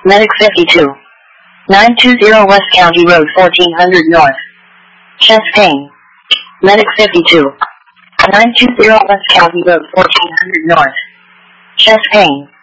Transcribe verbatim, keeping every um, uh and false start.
Medic fifty-two. nine two zero West County Road fourteen hundred North. Chest pain. Medic fifty-two. nine two zero West County Road fourteen hundred North. Chest pain.